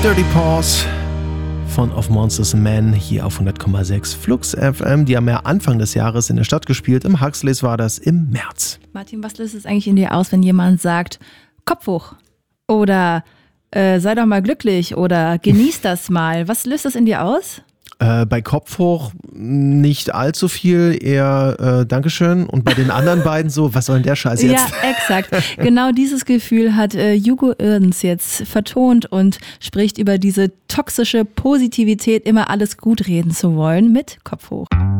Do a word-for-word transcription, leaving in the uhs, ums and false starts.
Dirty Paws von Of Monsters and Men hier auf hundert Komma sechs Flux F M. Die haben ja Anfang des Jahres in der Stadt gespielt. Im Huxleys war das im März. Martin, was löst es eigentlich in dir aus, wenn jemand sagt, Kopf hoch oder äh, sei doch mal glücklich oder genieß das mal? Was löst das in dir aus? Äh, bei Kopf hoch nicht allzu viel, eher äh, Dankeschön. Und bei den anderen beiden so, was soll denn der Scheiß jetzt? Ja, exakt. Genau dieses Gefühl hat äh, Hugo Irdens jetzt vertont und spricht über diese toxische Positivität, immer alles gut reden zu wollen mit Kopf hoch.